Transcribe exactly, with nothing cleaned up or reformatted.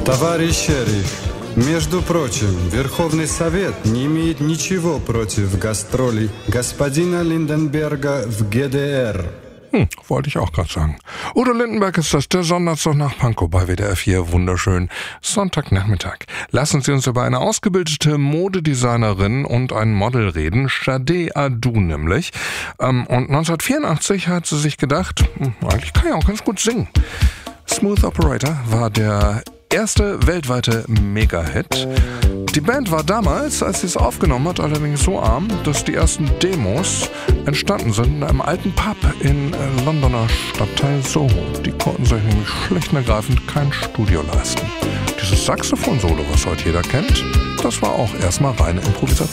Товарищ шериф, между прочим, Верховный Совет не имеет ничего против гастролей господина Lindenberger в G D R. Hm, wollte ich auch gerade sagen. Udo Lindenberg ist das, der Sonderzug nach Pankow bei W D R vier. Wunderschön. Sonntagnachmittag. Lassen Sie uns über eine ausgebildete Modedesignerin und ein Model reden. Shadé Adu nämlich. Ähm, und neunzehnhundertvierundachtzig hat sie sich gedacht, hm, eigentlich kann ich auch ganz gut singen. Smooth Operator war der erste weltweite Mega-Hit. Die Band war damals, als sie es aufgenommen hat, allerdings so arm, dass die ersten Demos entstanden sind in einem alten Pub in äh, Londoner Stadtteil Soho. Die konnten sich nämlich schlicht und ergreifend kein Studio leisten. Dieses Saxophon-Solo, was heute jeder kennt, das war auch erstmal reine Improvisation.